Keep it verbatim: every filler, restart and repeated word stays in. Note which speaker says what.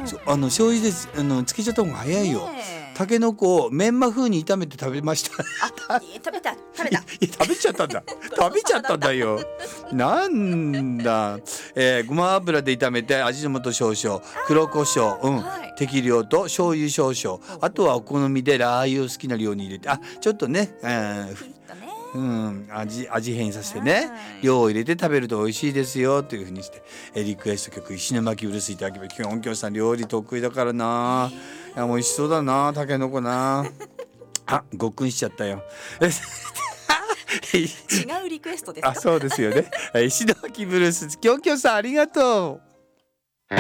Speaker 1: あの醤油であのつけちゃった方が早いよ。
Speaker 2: ねえ
Speaker 1: たけのこをメンマ風に炒めて食べました。
Speaker 2: あ、いい食べた食べた
Speaker 1: いや食べちゃったんだ食べちゃったんだよ。なんだ、えー、ごま油で炒めて味の素少々、黒胡椒、うん、
Speaker 2: はい、
Speaker 1: 適量と醤油少々、あとはお好みでラー油を好きな量に入れて、あちょっとね、うん
Speaker 2: ピリッとね。
Speaker 1: うん、味味変させてね、
Speaker 2: はい
Speaker 1: 量を入れて食べると美味しいですよという風にして、えリクエスト曲石巻うるすいただきます。きょんきょんさん料理得意だからな、いや美味しそうだなたけのこな。あごっくんしちゃったよ。
Speaker 2: 違うリクエストですか。
Speaker 1: あそうですよね。石巻ブルースきょんきょんさんありがとう。